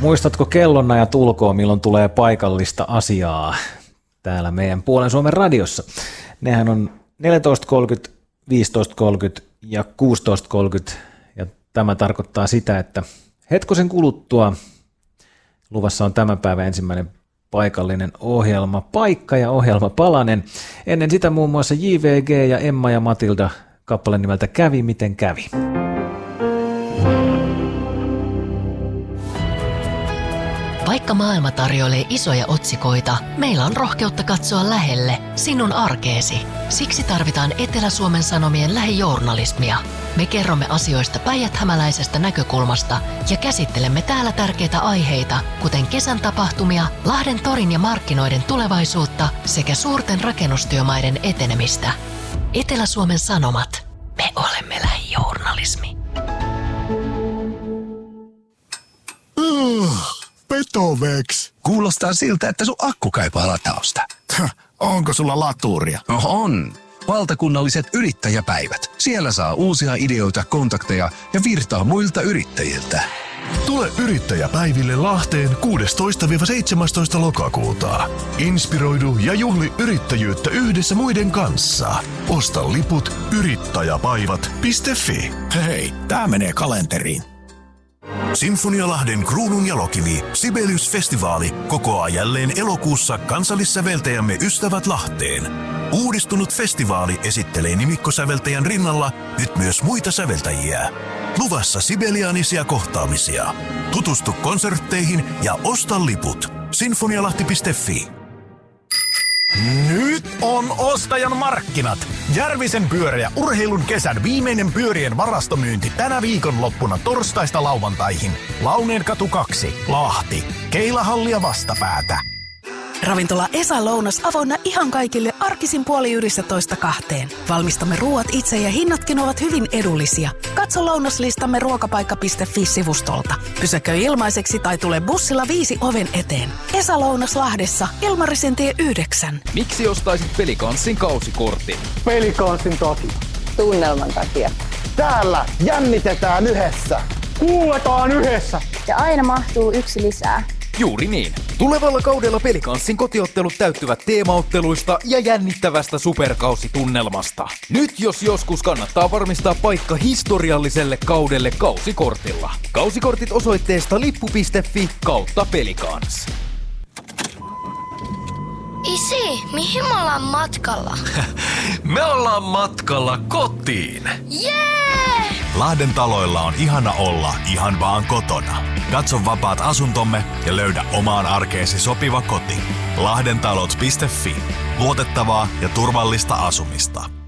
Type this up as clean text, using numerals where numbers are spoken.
Muistatko kellonajat ulkoa, milloin tulee paikallista asiaa täällä meidän Puolen Suomen radiossa? Nehän on 14.30, 15.30 ja 16.30 ja tämä tarkoittaa sitä, että hetkosen kuluttua luvassa on tämän päivän ensimmäinen paikallinen ohjelma Paikka ja ohjelma Palanen. Ennen sitä muun muassa JVG ja Emma ja Matilda kappale nimeltä Kävi miten kävi. Vaikka maailma tarjoilee isoja otsikoita, meillä on rohkeutta katsoa lähelle sinun arkeesi. Siksi tarvitaan Etelä-Suomen Sanomien lähijournalismia. Me kerromme asioista päijäthämäläisestä näkökulmasta ja käsittelemme täällä tärkeitä aiheita, kuten kesän tapahtumia, Lahden torin ja markkinoiden tulevaisuutta sekä suurten rakennustyömaiden etenemistä. Etelä-Suomen Sanomat. Me olemme lähijournalismi. Petoveks. Kuulostaa siltä, että sun akku kaipaa latausta. Onko sulla laturia? On. Valtakunnalliset yrittäjäpäivät. Siellä saa uusia ideoita, kontakteja ja virtaa muilta yrittäjiltä. Tule yrittäjäpäiville Lahteen 16-17 lokakuuta. Inspiroidu ja juhli yrittäjyyttä yhdessä muiden kanssa. Osta liput yrittäjäpaivat.fi. Hei, tää menee kalenteriin. Sinfonialahden kruunun jalokivi, Sibelius-festivaali, kokoaa jälleen elokuussa kansallissäveltäjämme Ystävät Lahteen. Uudistunut festivaali esittelee nimikkosäveltäjän rinnalla nyt myös muita säveltäjiä. Luvassa sibeliaanisia kohtaamisia. Tutustu konsertteihin ja osta liput. Sinfonialahti.fi. Nyt on ostajan markkinat. Järvisen pyörä ja urheilun kesän viimeinen pyörien varastomyynti tänä viikonloppuna torstaista lauantaihin. Launeenkatu 2, Lahti. Keilahallia vastapäätä. Ravintola Esa Lounas avoinna ihan kaikille arkisin 11:30. Valmistamme ruuat itse ja hinnatkin ovat hyvin edullisia. Katso lounaslistamme ruokapaikka.fi-sivustolta. Pysäköi ilmaiseksi tai tule bussilla 5 oven eteen. Esa Lounas Lahdessa, Ilmarisentie 9. Miksi ostaisit Pelikansin kausikortin? Pelikansin takia. Tunnelman takia. Täällä jännitetään yhdessä. Kuuletaan yhdessä. Ja aina mahtuu yksi lisää. Juuri niin. Tulevalla kaudella Pelikanssin kotiottelut täyttyvät teemaotteluista ja jännittävästä superkausitunnelmasta. Nyt jos joskus kannattaa varmistaa paikka historialliselle kaudelle kausikortilla. Kausikortit osoitteesta lippu.fi/Pelikans. Isi, mihin me ollaan matkalla? Me ollaan matkalla kotiin. Jee! Lahden taloilla on ihana olla ihan vaan kotona. Katso vapaat asuntomme ja löydä omaan arkeesi sopiva koti. lahdentalot.fi. Luotettavaa ja turvallista asumista.